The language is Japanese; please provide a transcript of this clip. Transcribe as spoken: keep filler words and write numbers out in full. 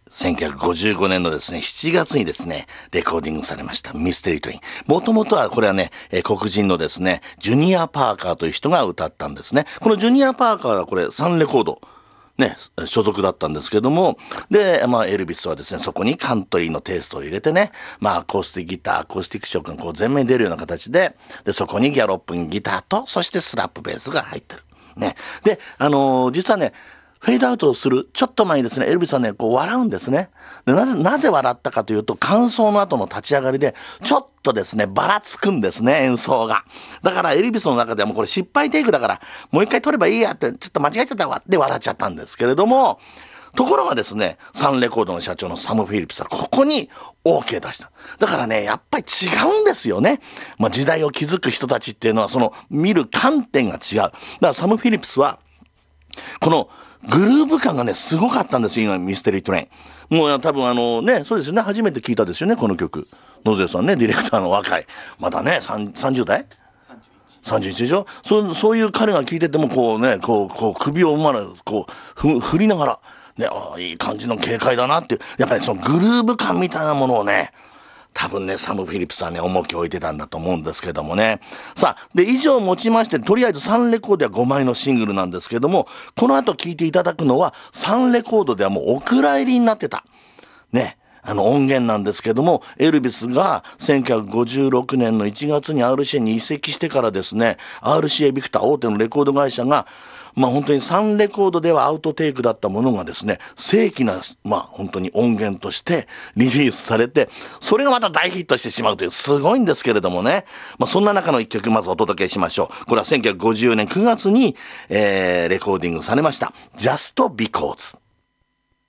せんきゅうひゃくごじゅうごねんのですね、しちがつにですね、レコーディングされましたミステリートレイン。もともとはこれはね、えー、黒人のですね、ジュニア・パーカーという人が歌ったんですね。このジュニア・パーカーはこれさんレコード。ね、所属だったんですけども、で、まあ、エルビスはですね、そこにカントリーのテイストを入れてね、まあ、アコースティックギター、アコースティック色がこう前面に出るような形で、で、そこにギャロップギターと、そしてスラップベースが入ってる。ね。で、あのー、実はね、フェードアウトをするちょっと前にですね、エルビスはね、こう笑うんですね。で、なぜ、なぜ笑ったかというと、感想の後の立ち上がりで、ちょっとですね、ばらつくんですね、演奏が。だから、エルビスの中ではもうこれ失敗テイクだから、もう一回撮ればいいやって、ちょっと間違えちゃったわって笑っちゃったんですけれども、ところがですね、サンレコードの社長のサム・フィリップスはここに OK 出した。だからね、やっぱり違うんですよね。まあ、時代を築く人たちっていうのは、その見る観点が違う。だからサム・フィリップスは、このグルーヴ感がね、すごかったんですよ、今、ミステリートレイン。もう多分あのね、そうですよね、初めて聞いたですよね、この曲。野瀬さんね、ディレクターの若い。まだね、さんじゅう代さんじゅういちでしょ。そう、そういう彼が聞いてても、こうね、こう、こう首をまる、こう、ふ、振りながら、ね、ああ、いい感じの軽快だなっていう、やっぱりそのグルーヴ感みたいなものをね、多分ね、サム・フィリップスはね、重きを置いてたんだと思うんですけどもね。さあ、で、以上をもちまして、とりあえずさんレコードはごまいのシングルなんですけども、この後聴いていただくのは、さんレコードではもうお蔵入りになってた。ね。あの音源なんですけども、エルビスがせんきゅうひゃくごじゅうろくねんのいちがつに アールシーエー に移籍してからですね、アールシーエー ビクター大手のレコード会社が、まあ本当にさんレコードではアウトテイクだったものがですね、正規な、まあ本当に音源としてリリースされて、それがまた大ヒットしてしまうという、すごいんですけれどもね。まあそんな中の一曲まずお届けしましょう。これはせんきゅうひゃくごじゅうねんくがつに、えー、レコーディングされました。Just Because。